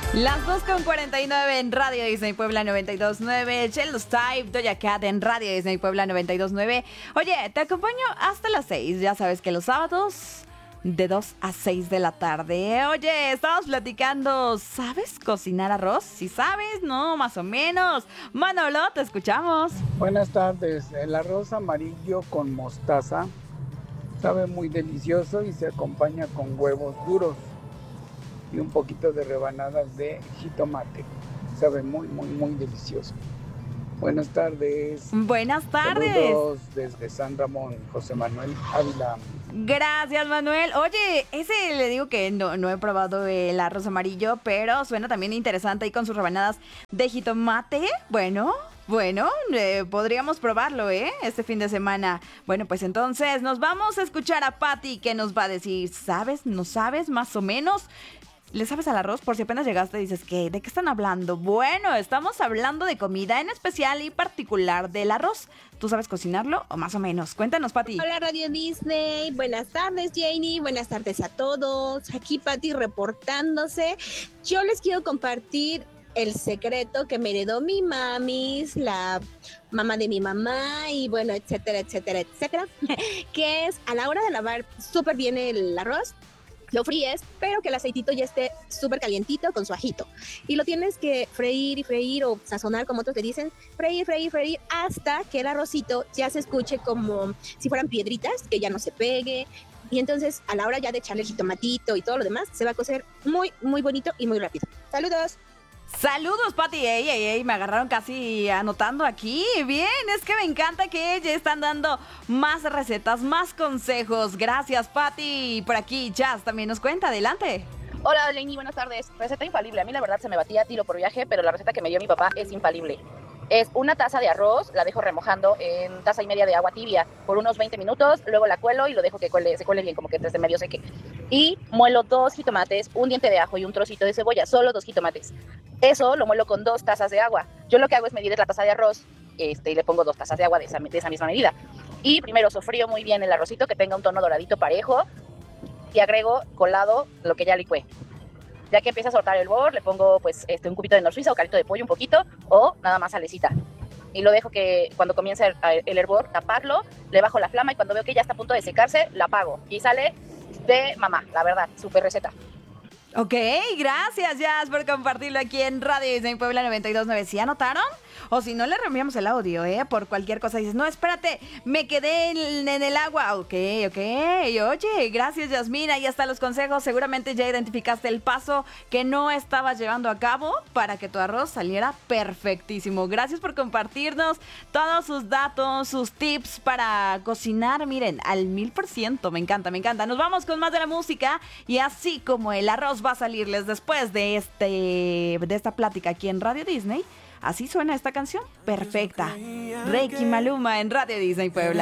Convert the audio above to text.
Las 2:49 en Radio Disney Puebla 92.9, Sheldon Type, Doja Cat en Radio Disney Puebla 92.9. Oye, te acompaño hasta las 6, ya sabes que los sábados de 2 a 6 de la tarde. Oye, estamos platicando, ¿sabes cocinar arroz? Si sabes, no, más o menos. Manolo, te escuchamos. Buenas tardes. El arroz amarillo con mostaza sabe muy delicioso y se acompaña con huevos duros y un poquito de rebanadas de jitomate. Sabe muy, muy, muy delicioso. Buenas tardes. Buenas tardes. Saludos desde San Ramón, José Manuel Ávila. Gracias, Manuel. Oye, ese le digo que no he probado el arroz amarillo, pero suena también interesante ahí con sus rebanadas de jitomate. Bueno, podríamos probarlo, este fin de semana. Bueno, pues entonces nos vamos a escuchar a Patty que nos va a decir, ¿sabes? ¿No sabes? Más o menos. ¿Le sabes al arroz? Por si apenas llegaste y dices, ¿qué? ¿De qué están hablando? Bueno, estamos hablando de comida, en especial y particular del arroz. ¿Tú sabes cocinarlo o más o menos? Cuéntanos, Pati. Hola, Radio Disney. Buenas tardes, Janie. Buenas tardes a todos. Aquí Pati reportándose. Yo les quiero compartir el secreto que me heredó mi mamis, la mamá de mi mamá y bueno, etcétera, etcétera, etcétera. Que es a la hora de lavar súper bien el arroz, lo fríes, pero que el aceitito ya esté súper calientito con su ajito. Y lo tienes que freír y freír o sazonar, como otros te dicen, freír, hasta que el arrocito ya se escuche como si fueran piedritas, que ya no se pegue. Y entonces, a la hora ya de echarle el jitomatito y todo lo demás, se va a cocer muy, muy bonito y muy rápido. ¡Saludos! Saludos, Pati. Ey, me agarraron casi anotando aquí. Bien, es que me encanta que ya están dando más recetas, más consejos. Gracias, Pati. Por aquí, Jazz también nos cuenta. Adelante. Hola, Lenny, buenas tardes. Receta infalible. A mí la verdad se me batía tiro por viaje, pero la receta que me dio mi papá es infalible. Es una taza de arroz, la dejo remojando en taza y media de agua tibia por unos 20 minutos, luego la cuelo y lo dejo que se cuele bien, como que desde medio seque. Y muelo 2 jitomates, un diente de ajo y un trocito de cebolla, solo 2 jitomates. Eso lo muelo con 2 tazas de agua. Yo lo que hago es medir la taza de arroz y le pongo 2 tazas de agua de esa misma medida. Y primero sofrío muy bien el arrocito, que tenga un tono doradito parejo, y agrego colado lo que ya licué. Ya que empieza a soltar el bor, le pongo pues un cubito de nor suiza o calito de pollo un poquito o nada más salecita. Y lo dejo que cuando comience el hervor, taparlo, le bajo la flama y cuando veo que ya está a punto de secarse, la apago. Y sale de mamá, la verdad, súper receta. Ok, gracias, Jazz, por compartirlo aquí en Radio Disney Puebla 92.9. ¿Sí anotaron? O si no, le reenviamos el audio, por cualquier cosa. Dices, no, espérate, me quedé en el agua. Ok. Oye, gracias, Yasmina. Y hasta los consejos. Seguramente ya identificaste el paso que no estabas llevando a cabo para que tu arroz saliera perfectísimo. Gracias por compartirnos todos sus datos, sus tips para cocinar. Miren, al 1000%. Me encanta. Nos vamos con más de la música. Y así como el arroz va a salirles después de esta plática aquí en Radio Disney, así suena esta canción, perfecta. Reiki Maluma en Radio Disney Puebla.